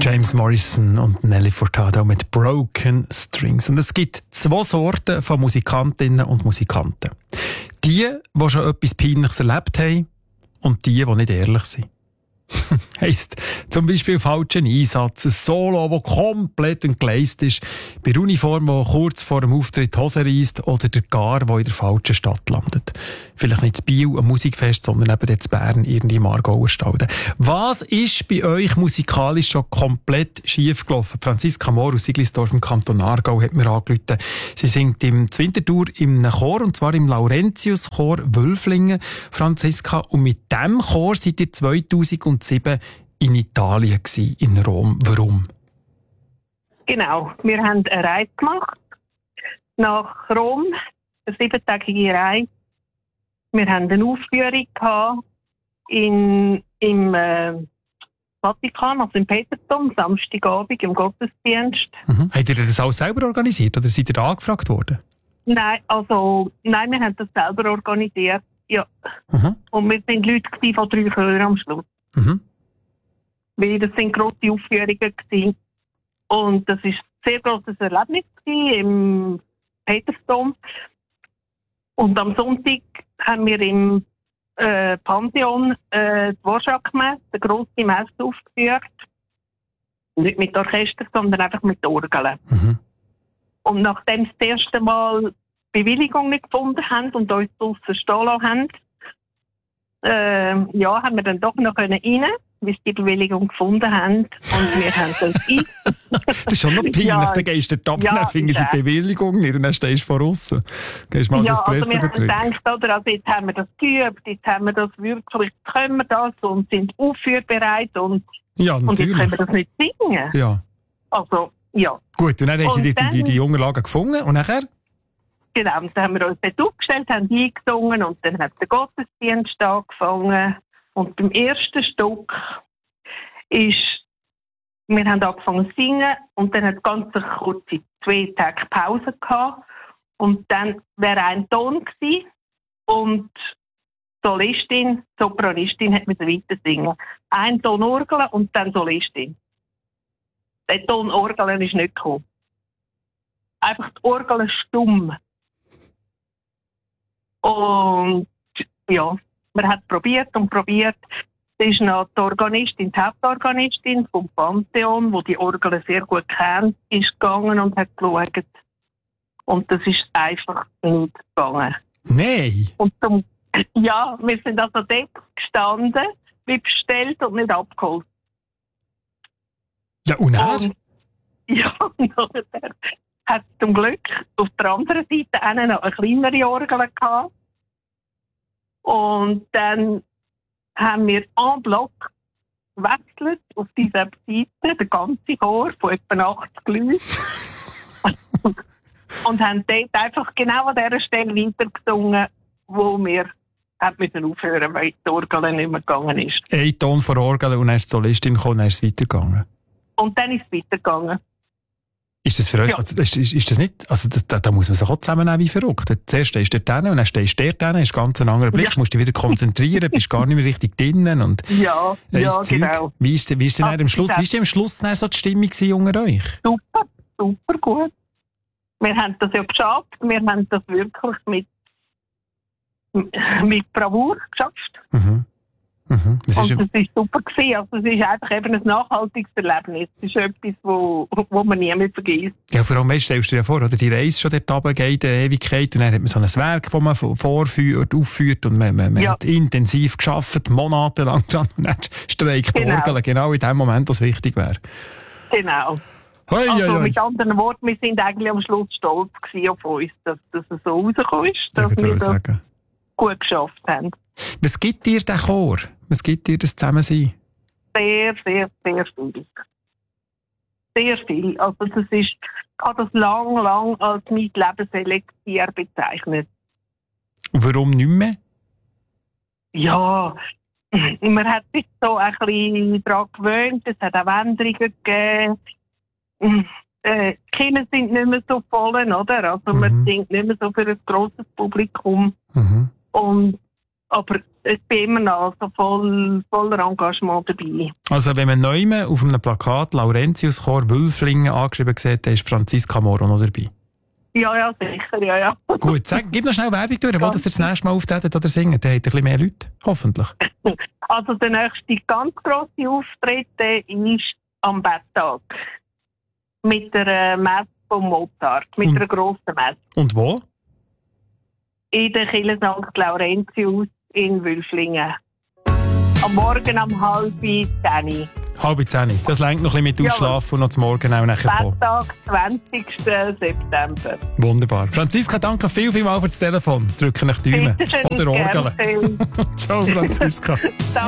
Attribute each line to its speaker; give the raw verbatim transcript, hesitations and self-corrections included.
Speaker 1: James Morrison und Nelly Furtado mit Broken Strings. Und es gibt zwei Sorten von Musikantinnen und Musikanten. Die, die schon etwas Peinliches erlebt haben und die, die nicht ehrlich sind. Heisst zum Beispiel falschen Einsatz, ein Solo, das komplett entgleist ist, bei der Uniform, die kurz vor dem Auftritt die Hose reisst oder der Gar, der in der falschen Stadt landet. Vielleicht nicht in Biel, ein Musikfest, sondern eben in Bern, irgendwie im Aargauer Stalden. Was ist bei euch musikalisch schon komplett schief gelaufen? Franziska Mohr aus Siglisdorf im Kanton Aargau hat mir angerufen. Sie singt im Winterthur im Chor, und zwar im Laurentius-Chor Wölflingen, Franziska. Und mit diesem Chor seid ihr zweitausendsieben in Italien gsi, in Rom. Warum?
Speaker 2: Genau, wir haben eine Reise gemacht nach Rom, eine siebentägige Reise. Wir haben eine Aufführung gehabt in, im äh, Vatikan, also im Petersdom, Samstagabend im Gottesdienst.
Speaker 1: Mhm. Habt ihr das alles selber organisiert oder seid ihr da angefragt worden?
Speaker 2: Nein, also, nein, wir haben das selber organisiert, ja.
Speaker 1: Mhm.
Speaker 2: Und wir sind Leute von drei Chören am Schluss.
Speaker 1: Mhm.
Speaker 2: Weil das sind grosse Aufführungen gewesen. Und das war ein sehr grosses Erlebnis im Petersdom. Und am Sonntag haben wir im äh, Pantheon äh, die Dvorak-Messe, eine grosse Messe aufgeführt. Nicht mit Orchester, sondern einfach mit Orgeln.
Speaker 1: Mhm.
Speaker 2: Und nachdem sie das erste Mal Bewilligung nicht gefunden haben und uns draussen stehen lassen haben, Äh, ja, haben wir dann doch noch rein, bis sie die Bewilligung gefunden haben. Und wir haben dann ein.
Speaker 1: Das ist schon noch peinlich,
Speaker 2: ja,
Speaker 1: dann gehst du dort ab,
Speaker 2: ja,
Speaker 1: dann finden sie die Bewilligung nicht und dann stehst du von aussen. Gehst mal
Speaker 2: ja,
Speaker 1: ins
Speaker 2: also wir haben
Speaker 1: Pressebetrieb.
Speaker 2: gedacht, oder, also jetzt haben wir das geübt, jetzt haben wir das wirklich, jetzt können wir das und sind aufführbereit und,
Speaker 1: Ja,
Speaker 2: und jetzt
Speaker 1: natürlich.
Speaker 2: können wir das nicht singen.
Speaker 1: Ja.
Speaker 2: Also, ja.
Speaker 1: Gut, und dann haben sie
Speaker 2: Und
Speaker 1: die, die, die, die
Speaker 2: dann-
Speaker 1: Unterlagen gefunden und nachher?
Speaker 2: Genau, und dann haben wir uns dort aufgestellt, haben eingesungen und dann hat der Gottesdienst angefangen. Und beim ersten Stück ist, wir haben angefangen zu singen und dann hat es ganz eine kurze zwei Tage Pause gehabt. Und dann wäre ein Ton gewesen und die Solistin, die Sopranistin hat müssen weiter singen. Ein Ton Orgel und dann Solistin. Der Ton Orgel ist nicht gekommen. Einfach die Orgel stumm. Und ja, man hat probiert und probiert. Es ist noch die Organistin, die Hauptorganistin vom Pantheon, die die Orgel sehr gut kennt, ist gegangen und hat geschaut. Und das ist einfach nicht gegangen.
Speaker 1: Nein!
Speaker 2: Und zum, ja, wir sind also dort gestanden, wie bestellt und nicht abgeholt.
Speaker 1: Ja, und dann?
Speaker 2: Und ja, nachher hat es zum Glück auf der anderen Seite auch noch eine kleinere Orgel gehabt. Und dann haben wir en bloc gewechselt auf dieser Seite, der ganze Chor von etwa achtzig Leuten. Und haben dort einfach genau an dieser Stelle weitergesungen, wo wir haben müssen aufhören, weil die Orgel nicht mehr gegangen ist.
Speaker 1: Ein Ton vor Orgel und dann ist die Solistin gekommen und dann ist es weitergegangen.
Speaker 2: Und dann ist es weitergegangen.
Speaker 1: Ist das für euch,
Speaker 2: Ja.
Speaker 1: also, ist, ist, ist das nicht, also das, da, da muss man sich auch zusammennehmen wie verrückt. Zuerst stehst du dort hin und dann stehst du dort hin, hast ganz einen anderen Blick,
Speaker 2: Ja.
Speaker 1: musst dich wieder konzentrieren, bist gar nicht mehr richtig drinnen und
Speaker 2: Ja,
Speaker 1: äh,
Speaker 2: ja,
Speaker 1: das Zeug.
Speaker 2: genau.
Speaker 1: Wie ist, wie ist denn
Speaker 2: Ah,
Speaker 1: dann am Schluss, wie ist denn am Schluss dann so die Stimmung gewesen unter euch?
Speaker 2: Super, super gut. Wir haben das ja geschafft. Wir haben das wirklich mit, mit Bravour geschafft.
Speaker 1: Mhm. Mhm. Das ist,
Speaker 2: Und das war super gewesen. Also es ist einfach eben ein nachhaltiges Erlebnis. Es ist etwas, wo, wo man nie mehr vergisst.
Speaker 1: ja, vor allem, weißt, stellst du dir ja vor, oder die Reise schon dort runter geht, eine Ewigkeit, und dann hat man so ein Werk, das man vorführt, aufführt, und man, man, man
Speaker 2: Ja.
Speaker 1: hat intensiv geschafft, monatelang dran, und dann streikt die
Speaker 2: Genau.
Speaker 1: Orgel genau in dem Moment, was wichtig wäre.
Speaker 2: Genau.
Speaker 1: Hoi,
Speaker 2: Also
Speaker 1: hoi, hoi.
Speaker 2: mit anderen Worten, wir sind eigentlich am Schluss stolz gewesen auf uns, dass das so rausgekommen ist,
Speaker 1: Ja,
Speaker 2: dass
Speaker 1: ich
Speaker 2: wir
Speaker 1: würde
Speaker 2: das
Speaker 1: sagen.
Speaker 2: gut geschafft haben.
Speaker 1: Was gibt dir der Chor? Was gibt dir das Zusammensein?
Speaker 2: Sehr, sehr, sehr viel. Sehr viel. Also das ist, ich habe das lang, lang als mein Lebenselixier bezeichnet.
Speaker 1: Und warum nicht mehr?
Speaker 2: Ja, man hat sich so ein bisschen daran gewöhnt, es hat auch Änderungen gegeben. Äh, die Kinder sind nicht mehr so voll, oder? Also
Speaker 1: Mhm.
Speaker 2: man singt nicht mehr so für ein grosses Publikum.
Speaker 1: Mhm.
Speaker 2: Und, aber ich bin immer noch also voll, voller Engagement dabei.
Speaker 1: Also wenn man neu auf einem Plakat Laurentius-Chor Wülflingen angeschrieben sieht, dann ist Franziska Moro noch dabei.
Speaker 2: Ja, ja, sicher, ja, ja.
Speaker 1: Gut, sag, gib noch schnell Werbung durch, wo das ihr das nächste Mal auftreten oder singen. Dann habt ihr ein bisschen mehr Leute, hoffentlich.
Speaker 2: Also der nächste ganz grosse Auftritt ist am Betttag. Mit der Messe von Mozart, mit
Speaker 1: Und,
Speaker 2: einer grossen Messe.
Speaker 1: Und wo?
Speaker 2: In der Kirche Sankt Laurentius in Wülflingen. Am Morgen um halb zehn.
Speaker 1: Halb zehn. Das reicht noch ein bisschen mit Ausschlafen und noch zum Morgen auch nachher kommen.
Speaker 2: Betttag, zwanzigsten September.
Speaker 1: Wunderbar. Franziska, danke viel, viel mal für das Telefon. Drücken euch die Daumen. Oder Orgel. Ciao, Franziska.